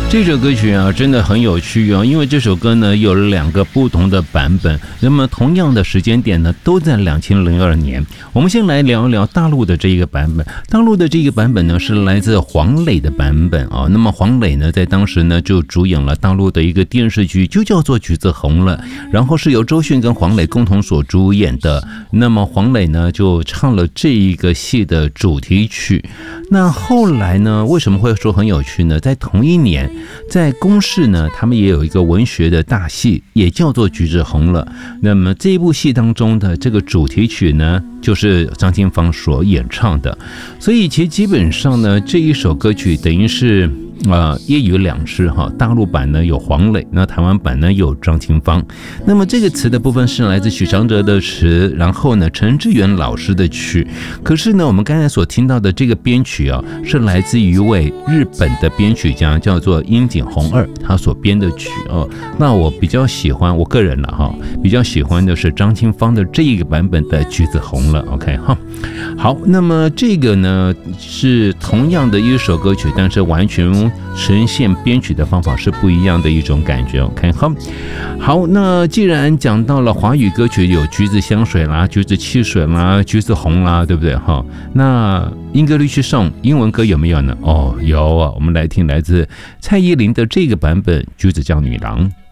这首歌曲啊，真的很有趣哦，因为这首歌呢有了2个不同的版本，那么同样的时间点呢，都在2002年。我们先来聊一聊大陆的这一个版本。大陆的这个版本呢是来自黄磊的版本啊。那么黄磊呢，在当时呢就主演了大陆的一个电视剧，就叫做《橘子红了》，然后是由周迅跟黄磊共同所主演的。那么黄磊呢就唱了这一个戏的主题曲。那后来呢，为什么会说很有趣呢？在同一年，在公视呢，他们也有一个文学的大戏，也叫做《橘子红了》。那么这一部戏当中的这个主题曲呢，就是张清芳所演唱的。所以其实基本上呢，这一首歌曲等于是一鱼两吃哈。大陆版呢有黄磊，那台湾版呢有张清芳。那么这个词的部分是来自许常德的词，然后呢陈志远老师的曲。可是呢，我们刚才所听到的这个编曲啊，是来自于一位日本的编曲家，叫做樱井宏二，他所编的曲哦。那我比较喜欢，我个人了哈，比较喜欢的是张清芳的这一个版本的《橘子红了》。OK 哈，好，那么这个呢是同样的一首歌曲，但是完全呈现编曲的方法是不一样的一种感觉。OK 好，那既然讲到了华语歌曲，有橘子香水啦、橘子汽水啦、橘子红啦，对不对哈？那英歌律师颂英文歌有没有呢？哦，有啊，我们来听来自蔡依林的这个版本《橘子酱女郎》。